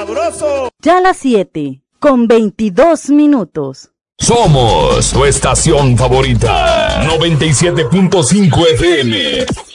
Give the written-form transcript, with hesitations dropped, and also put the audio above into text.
sabroso. Ya las 7:22. Somos tu estación favorita. 97.5 FM.